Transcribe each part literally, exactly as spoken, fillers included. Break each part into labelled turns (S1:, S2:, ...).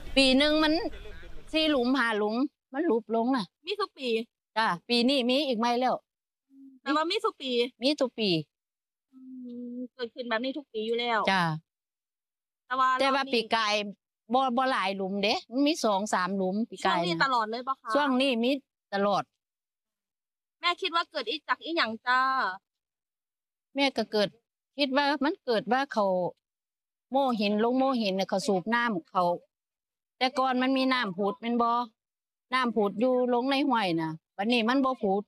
S1: ปีหนึ่งมันสี่หลุมห้าหลุมมันหลุบลงน่ะ
S2: มีทุกปี
S1: จ้ะปีนี้มีอีกไหมแล้ว
S2: แต่ว่ามีทุกปี
S1: มีทุกปี
S2: อืมเกิดขึ้นแบบนี้ทุกปีอยู่แล้ว
S1: จ้ะ
S2: แต่ว่าร
S1: แต่ว่าปี
S2: อบนี้
S1: กายบ่บ่หลายหลุมเด้มันมีสองสามหลุมปี
S2: ช่วงนี้ต
S1: กายน่ะ
S2: ลอดเลยเปล่าคะ
S1: ช่วงนี้มีตลอด
S2: แม่คิดว่าเกิดอีจากอีหยังจ้า
S1: แม่ก็เกิดคิดว่ามันเกิดว่าเขาโม่หินลงโม่หินน่ะเขาสูบน้ำเขาแต่ก่อนมันมีน้ำผุดแม่นบ่น้ำผุดอยู่ลงในห้วยน่ะบัดนี้มันบ่ผุด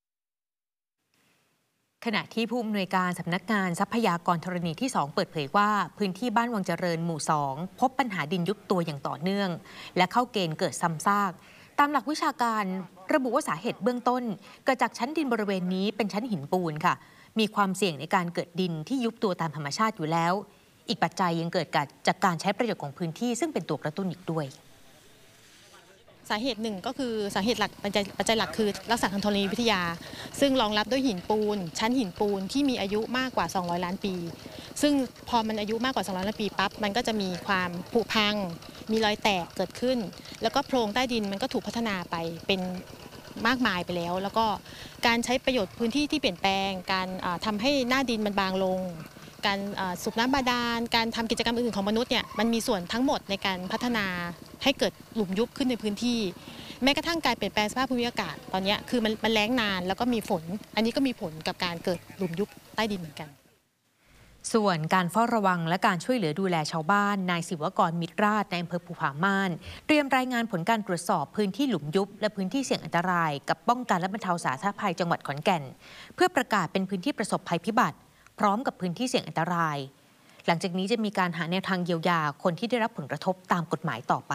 S3: ขณะที่ผู้อำนวยการสำนักงานทรัพยากรธรณีที่สองเปิดเผยว่าพื้นที่บ้านวังเจริญหมู่สองพบปัญหาดินยุบตัวอย่างต่อเนื่องและเข้าเกณฑ์เกิดซ้ำซากตามหลักวิชาการระบุว่าสาเหตุเบื้องต้นเกิดจากชั้นดินบริเวณนี้เป็นชั้นหินปูนค่ะมีความเสี่ยงในการเกิดดินที่ยุบตัวตามธรรมชาติอยู่แล้วอีกปัจจัยยังเกิดจากการใช้ประโยชน์ของพื้นที่ซึ่งเป็นตัวกระตุ้นอีกด้วย
S4: สาเหตุหนึ่งก็คือสาเหตุหลักปัจจัยปัจจัยหลักคือรักษาทางธรณีวิทยาซึ่งรองรับด้วยหินปูนชั้นหินปูนที่มีอายุมากกว่าสองร้อยล้านปีซึ่งพอมันอายุมากกว่าสองร้อยล้านปีปั๊บมันก็จะมีความผุพังมีรอยแตกเกิดขึ้นแล้วก็โพรงใต้ดินมันก็ถูกพัฒนาไปเป็นมากมายไปแล้วแล้วก็การใช้ประโยชน์พื้นที่ที่เปลี่ยนแปลงการทำให้หน้าดินมันบางลงการสูบน้ำบาดาลการทำกิจกรรมอื่นๆของมนุษย์เนี่ยมันมีส่วนทั้งหมดในการพัฒนาให้เกิดหลุมยุบขึ้นในพื้นที่แม้กระทั่งการเปลี่ยนแปลงสภาพภูมิอากาศตอนนี้คือมันมันแล้งนานแล้วก็มีฝนอันนี้ก็มีผลกับการเกิดหลุมยุบใต้ดินเหมือนกัน
S3: ส่วนการเฝ้าระวังและการช่วยเหลือดูแลชาวบ้านนายศิวกรมิตรราชในอำเภอภูผาม่านเตรียมรายงานผลการตรวจสอบพื้นที่หลุมยุบและพื้นที่เสี่ยงอันตรายกับป้องกันและบรรเทาสาธารณภัยจังหวัดขอนแก่นเพื่อประกาศเป็นพื้นที่ประสบภัยพิบัติพร้อมกับพื้นที่เสี่ยงอันตรายหลังจากนี้จะมีการหาแนวทางเยียวยาคนที่ได้รับผลกระทบตามกฎหมายต่อไป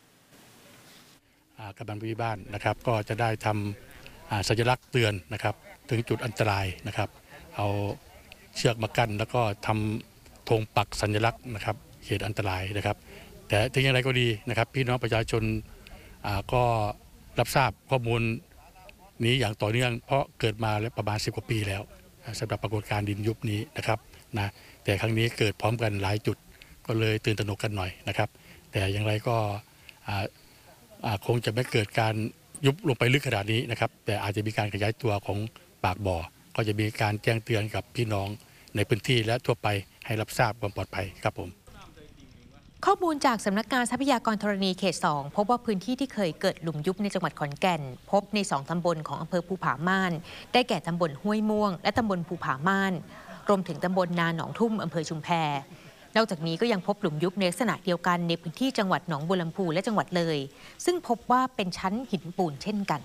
S5: กับบ้านผู้บ้านนะครับก็จะได้ทำสัญลักษณ์เตือนนะครับถึงจุดอันตรายนะครับเอาเชือกมากั้นแล้วก็ทำธงปักสัญลักษณ์นะครับเขตอันตรายนะครับแต่ถึงอย่างไรก็ดีนะครับพี่น้องประชาชนก็รับทราบข้อมูลนี้อย่างต่อเนื่องเพราะเกิดมาแล้วประมาณสิบกว่าปีแล้วสำหรับปรากฏการณ์ดินยุบนี้นะครับนะแต่ครั้งนี้เกิดพร้อมกันหลายจุดก็เลยตื่นตระหนกกันหน่อยนะครับแต่อย่างไรก็คงจะไม่เกิดการยุบลงไปลึกขนาดนี้นะครับแต่อาจจะมีการขยายตัวของปากบ่อก็จะมีการแจ้งเตือนกับพี่น้องในพื้นที่และทั่วไปให้รับทราบความปลอดภัยครับผม
S3: ข้อมูลจากสำนักงานทรัพยากรธรณีเขตสองพบว่าพื้นที่ที่เคยเกิดหลุมยุบในจังหวัดขอนแก่นพบในสองตำบลของอำเภอภูผาม่านได้แก่ตำบลห้วยม่วงและตำบลภูผาม่านรวมถึงตำบลนาหนองทุ่มอำเภอชุมแพนอกจากนี้ก็ยังพบหลุมยุบในลักษณะเดียวกันในพื้นที่จังหวัดหนองบัวลำพูและจังหวัดเลยซึ่งพบว่าเป็นชั้นหินปูนเช่นกัน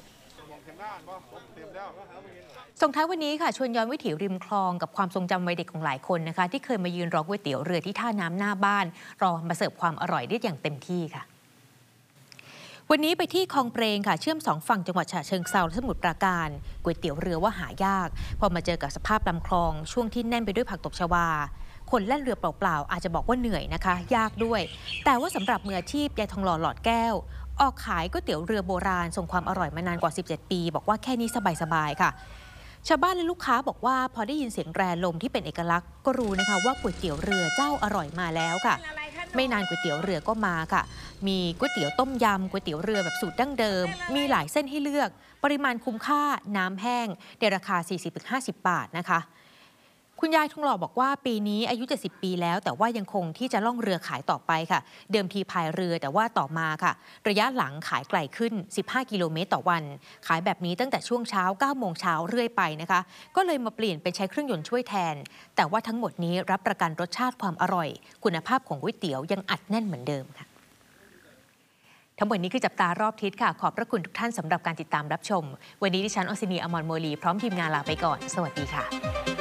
S3: ส่งท้ายวันนี้ค่ะชวนย้อนวิถีริมคลองกับความทรงจำวัยเด็กของหลายคนนะคะที่เคยมายืนรอก๋วยเตี๋ยวเรือที่ท่าน้ำหน้าบ้านรอมาเสิร์ฟความอร่อยได้อย่างเต็มที่ค่ะวันนี้ไปที่คลองเปรงค่ะเชื่อมสองฝั่งจังหวัดฉะเชิงเทราและสมุทรปราการก๋วยเตี๋ยวเรือว่าหายากพอมาเจอกับสภาพลำคลองช่วงที่แน่นไปด้วยผักตบชวาคนแล่นเรือเปล่าๆอาจจะบอกว่าเหนื่อยนะคะยากด้วยแต่ว่าสำหรับมืออาชีพยายทองหล่อหลอดแก้วออกขายก๋วยเตี๋ยวเรือโบราณทรงความอร่อยมานานกว่าสิบเจ็ดปีบอกว่าแค่นี้สบายๆค่ะชาวบ้านและลูกค้าบอกว่าพอได้ยินเสียงแตรลมที่เป็นเอกลักษณ์ก็รู้นะคะว่าก๋วยเตี๋ยวเรือเจ้าอร่อยมาแล้วค่ะไม่นานก๋วยเตี๋ยวเรือก็มาค่ะมีก๋วยเตี๋ยวต้มยำก๋วยเตี๋ยวเรือแบบสูตรดั้งเดิมมีหลายเส้นให้เลือกปริมาณคุ้มค่าน้ำแห้งในราคา สี่สิบถึงห้าสิบ บาทนะคะคุณยายทองหล่อบอกว่าปีนี้อายุเจ็ดสิบปีแล้วแต่ว่ายังคงที่จะล่องเรือขายต่อไปค่ะเดิมทีพายเรือแต่ว่าต่อมาค่ะระยะหลังขายไกลขึ้นสิบห้ากิโลเมตรต่อวันขายแบบนี้ตั้งแต่ช่วงเช้าเก้าโมงเช้าเรื่อยไปนะคะก็เลยมาเปลี่ยนเป็นใช้เครื่องยนต์ช่วยแทนแต่ว่าทั้งหมดนี้รับประกันรสชาติความอร่อยคุณภาพของก๋วยเตี๋ยวยังอัดแน่นเหมือนเดิมค่ะทั้งหมดนี้คือจับตารอบทิศค่ะขอบพระคุณทุกท่านสำหรับการติดตามรับชมวันนี้ดิฉันอศินีอมรโมลีพร้อมทีมงานลาไปก่อนสวัสดีค่ะ